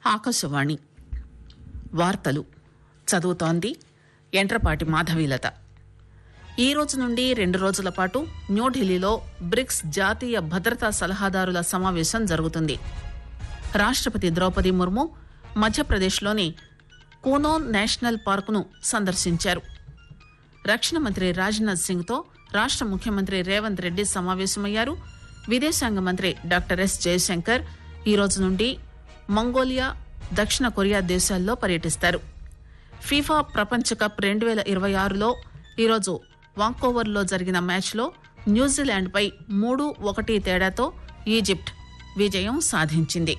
ఆకాశవాణి వార్తలు చదువుతోంది ఎంట్రపాటి మాధవీలత. ఈ రోజు నుండి 2 రోజుల పాటు న్యూఢిల్లీలో బ్రిక్స్ జాతీయ భద్రతా సలహాదారుల సమావేశం జరుగుతుంది. రాష్టపతి ద్రౌపది ముర్ము మధ్యప్రదేశ్లోని కూనోన్ నేషనల్ పార్కును సందర్శించారు. రక్షణ మంత్రి రాజ్నాథ్ సింగ్తో రాష్ట ముఖ్యమంత్రి రేవంత్ రెడ్డి సమావేశమయ్యారు. విదేశాంగ మంత్రి డాక్టర్ ఎస్ జయశంకర్ ఈ రోజు నుండి మంగోలియా, దక్షిణ కొరియా దేశాల్లో పర్యటిస్తారు. ఫీఫా ప్రపంచ కప్ 2026లో ఈరోజు వాంకోవర్లో జరిగిన మ్యాచ్లో న్యూజిలాండ్పై 3-1 తేడాతో ఈజిప్ట్ విజయం సాధించింది.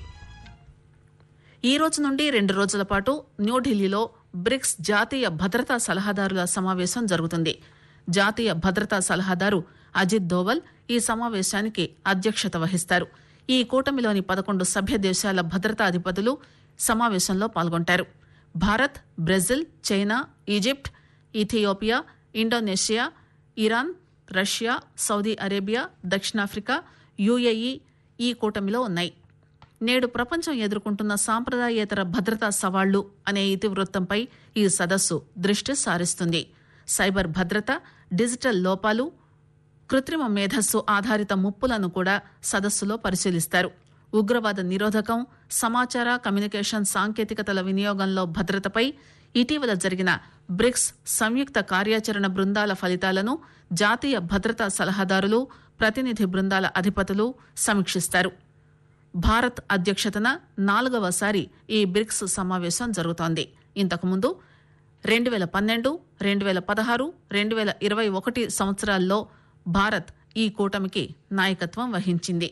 ఈ రోజు నుండి 2 రోజుల పాటు న్యూఢిల్లీలో బ్రిక్స్ జాతీయ భద్రతా సలహాదారుల సమావేశం జరుగుతుంది. జాతీయ భద్రతా సలహాదారు అజిత్ దోవల్ ఈ సమావేశానికి అధ్యక్షత వహిస్తారు. ఈ కూటమిలోని 11 సభ్య దేశాల భద్రతా అధిపతులు సమావేశంలో పాల్గొంటారు. Bharat, Brazil, China, Egypt, Ethiopia, Indonesia, Iran, Russia, Saudi Arabia, దక్షిణాఫ్రికా, యుఏఈ ఈ కూటమిలో ఉన్నాయి. నేడు ప్రపంచం ఎదుర్కొంటున్న సాంప్రదాయేతర భద్రతా సవాళ్లు అనే ఇతివృత్తంపై ఈ సదస్సు దృష్టి సారిస్తుంది. సైబర్ భద్రత, డిజిటల్ లోపాలు, కృత్రిమ మేధస్సు ఆధారిత ముప్పులను కూడా సదస్సులో పరిశీలిస్తారు. ఉగ్రవాద నిరోధకం, సమాచార కమ్యూనికేషన్ సాంకేతికతల వినియోగంలో భద్రతపై ఇటీవల జరిగిన బ్రిక్స్ సంయుక్త కార్యాచరణ బృందాల ఫలితాలను జాతీయ భద్రతా సలహాదారులు, ప్రతినిధి బృందాల అధిపతులు సమీక్షిస్తారు. భారత్ అధ్యక్షతన 4వసారి ఈ బ్రిక్స్ సమావేశం జరుగుతోంది. ఇంతకుముందు 2012, 2016, 2021 సంవత్సరాల్లో భారత్ ఈ కూటమికి నాయకత్వం వహించింది.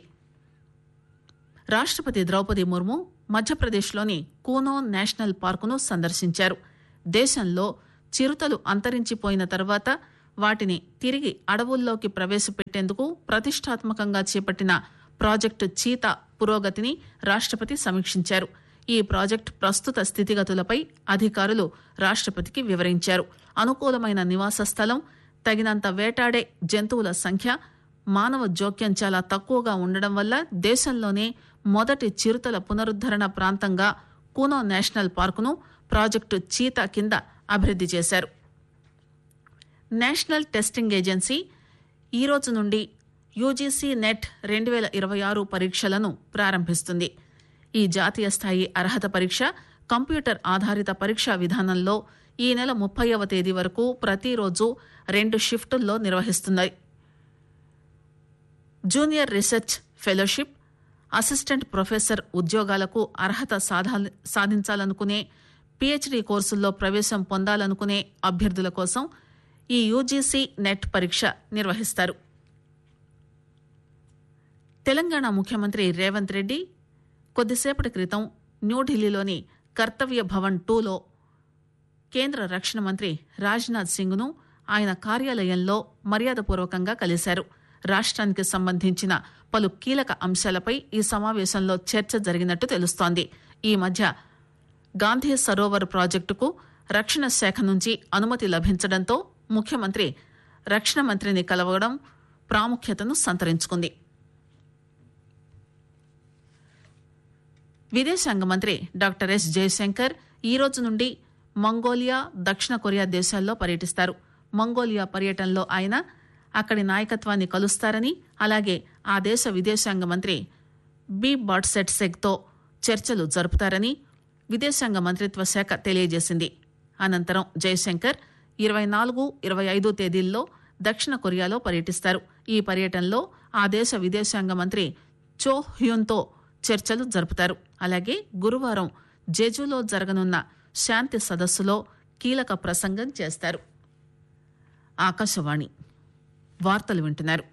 రాష్టపతి ద్రౌపది ముర్ము మధ్యప్రదేశ్లోని కూనోన్ నేషనల్ పార్కును సందర్శించారు. దేశంలో చిరుతలు అంతరించిపోయిన తర్వాత వాటిని తిరిగి అడవుల్లోకి ప్రవేశపెట్టేందుకు ప్రతిష్టాత్మకంగా చేపట్టిన ప్రాజెక్టు చీతా పురోగతిని రాష్టపతి సమీక్షించారు. ఈ ప్రాజెక్టు ప్రస్తుత స్థితిగతులపై అధికారులు రాష్టపతికి వివరించారు. అనుకూలమైన నివాస స్థలం, తగినంత వేటాడే జంతువుల సంఖ్య, మానవ జోక్యం చాలా తక్కువగా ఉండడం వల్ల దేశంలోనే మొదటి చిరుతల పునరుద్దరణ ప్రాంతంగా కూనో నేషనల్ పార్కును ప్రాజెక్టు చీతా కింద అభివృద్ది చేశారు. నేషనల్ టెస్టింగ్ ఏజెన్సీ ఈ రోజు నుండి యూజీసీ నెట్ 2026 పరీక్షలను ప్రారంభిస్తుంది. ఈ జాతీయ స్థాయి అర్హత పరీక్ష కంప్యూటర్ ఆధారిత పరీక్షా విధానంలో ఈ నెల 30వ తేదీ వరకు ప్రతిరోజు 2 షిఫ్టుల్లో నిర్వహిస్తున్నాయి. Junior research fellowship, assistant professor ఉద్యోగాలకు అర్హత సాధించాలనుకునే, పీహెచ్డీ కోర్సుల్లో ప్రవేశం పొందాలనుకునే అభ్యర్థుల కోసం ఈ యూజీసీ నెట్ పరీక్ష నిర్వహిస్తారు. తెలంగాణ ముఖ్యమంత్రి రేవంత్ రెడ్డి కొద్దిసేపటి క్రితం న్యూఢిల్లీలోని కర్తవ్య భవన్ 2లో కేంద్ర రక్షణ మంత్రి రాజ్నాథ్ సింగ్ను ఆయన కార్యాలయంలో మర్యాదపూర్వకంగా కలిశారు. రాష్ట్రానికి సంబంధించిన పలు కీలక అంశాలపై ఈ సమావేశంలో చర్చ జరిగినట్టు తెలుస్తోంది. ఈ మధ్య గాంధీ సరోవర్ ప్రాజెక్టుకు రక్షణ శాఖ నుంచి అనుమతి లభించడంతో ముఖ్యమంత్రి రక్షణ మంత్రిని కలవడం ప్రాముఖ్యతను సంతరించుకుంది. విదేశాంగ మంత్రి డాక్టర్ ఎస్ జయశంకర్ ఈ రోజు నుండి మంగోలియా, దక్షిణ కొరియా దేశాల్లో పర్యటిస్తారు. మంగోలియా పర్యటనలో ఆయన అక్కడి నాయకత్వాన్ని కలుస్తారని, అలాగే ఆ దేశ విదేశాంగ మంత్రి బి బాట్సెట్సెగ్తో చర్చలు జరుపుతారని విదేశాంగ మంత్రిత్వ శాఖ తెలియజేసింది. అనంతరం జయశంకర్ 24, 25 తేదీల్లో దక్షిణ కొరియాలో పర్యటిస్తారు. ఈ పర్యటనలో ఆ దేశ విదేశాంగ మంత్రి చో హ్యూన్తో చర్చలు జరుపుతారు. అలాగే గురువారం జెజులో జరగనున్న శాంతి సదస్సులో కీలక ప్రసంగం చేస్తారు. ఆకాశవాణి వార్తలు వింటున్నారు.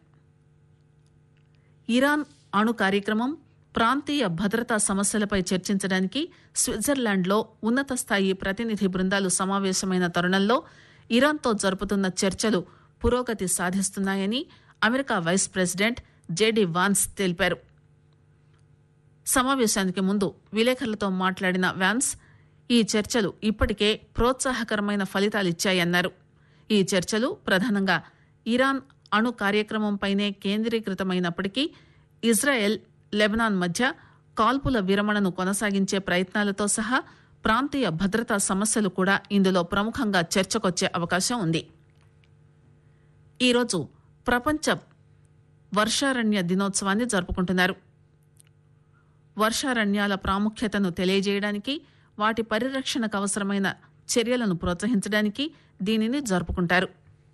ఇరాన్ అణు కార్యక్రమం, ప్రాంతీయ భద్రతా సమస్యలపై చర్చించడానికి స్విట్జర్లాండ్లో ఉన్నత స్థాయి ప్రతినిధి బృందాలు సమావేశమైన తరుణంలో ఇరాన్తో జరుపుతున్న చర్చలు పురోగతి సాధిస్తున్నాయని America vice president JD Vance తెలిపారు. సమావేశానికి ముందు విలేకరులతో మాట్లాడిన వాన్స్ ఈ చర్చలు ఇప్పటికే ప్రోత్సాహకరమైన ఫలితాలిచ్చాయన్నారు. ఈ చర్చలు ప్రధానంగా ఇరాన్ అణు కార్యక్రమంపైనే కేంద్రీకృతమైనప్పటికీ ఇజ్రాయెల్, లెబనాన్ మధ్య కాల్పుల విరమణను కొనసాగించే ప్రయత్నాలతో సహా ప్రాంతీయ భద్రతా సమస్యలు కూడా ఇందులో ప్రముఖంగా చర్చకొచ్చే అవకాశం ఉంది. ఈరోజు ప్రపంచ వర్షారణ్య దినోత్సవాన్ని జరుపుకుంటున్నారు. వర్షారణ్యాల ప్రాముఖ్యతను తెలియజేయడానికి, వాటి పరిరక్షణకు అవసరమైన చర్యలను ప్రోత్సహించడానికి దీనిని జరుపుకుంటారు.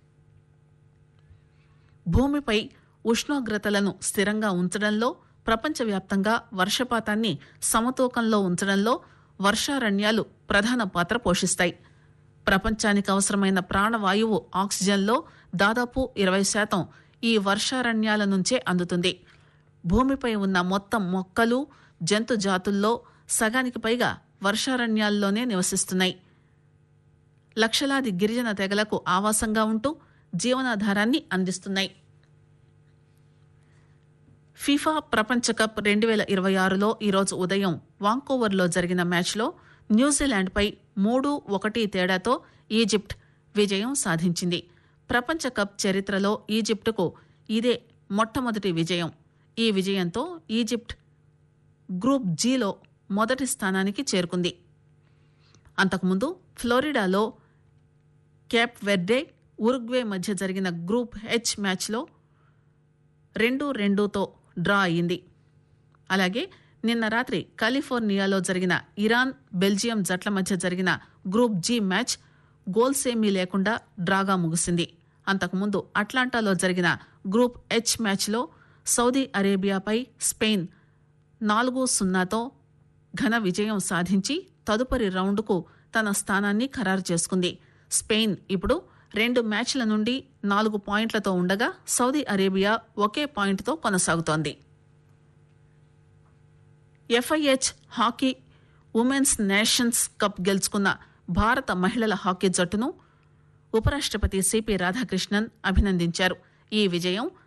భూమిపై ఉష్ణోగ్రతలను స్థిరంగా ఉంచడంలో, ప్రపంచవ్యాప్తంగా వర్షపాతాన్ని సమతూకంలో ఉంచడంలో వర్షారణ్యాలు ప్రధాన పాత్ర పోషిస్తాయి. ప్రపంచానికి అవసరమైన ప్రాణవాయువు ఆక్సిజన్లో దాదాపు 20% ఈ వర్షారణ్యాల నుంచే అందుతుంది. భూమిపై ఉన్న మొత్తం మొక్కలు, జంతు జాతుల్లో సగానికి పైగా వర్షారణ్యాల్లోనే నివసిస్తున్నాయి. లక్షలాది గిరిజన తెగలకు ఆవాసంగా ఉంటూ జీవనాధారాన్ని అందిస్తున్నాయి. ఫిఫా ప్రపంచ కప్ 2026లో ఈరోజు ఉదయం వాంకోవర్లో జరిగిన మ్యాచ్లో న్యూజిలాండ్పై 3-1 తేడాతో ఈజిప్ట్ విజయం సాధించింది. ప్రపంచ కప్ చరిత్రలో ఈజిప్టుకు ఇదే మొట్టమొదటి విజయం. ఈ విజయంతో ఈజిప్ట్ గ్రూప్ జీలో మొదటి స్థానానికి చేరుకుంది. అంతకుముందు ఫ్లోరిడాలో కేప్ వెర్డే, ఉరుగ్వే మధ్య జరిగిన గ్రూప్ హెచ్ మ్యాచ్లో 2-2తో డ్రా అయింది. అలాగే నిన్న రాత్రి కాలిఫోర్నియాలో జరిగిన ఇరాన్, బెల్జియం జట్ల మధ్య జరిగిన గ్రూప్ జీ మ్యాచ్ గోల్స్ ఏమీ లేకుండా డ్రాగా ముగిసింది. అంతకుముందు అట్లాంటాలో జరిగిన గ్రూప్ హెచ్ మ్యాచ్లో సౌదీ అరేబియాపై స్పెయిన్ 4-0తో ఘన విజయం సాధించి తదుపరి రౌండ్కు తన స్థానాన్ని ఖరారు చేసుకుంది. స్పెయిన్ ఇప్పుడు 2 మ్యాచ్ల నుండి 4 పాయింట్లతో ఉండగా సౌదీ అరేబియా ఒకే పాయింట్తో కొనసాగుతోంది. FIH hockey women's nations cup గెలుచుకున్న భారత మహిళల హాకీ జట్టును ఉపరాష్ట్రపతి సిపి రాధాకృష్ణన్ అభినందించారు. ఈ విజయం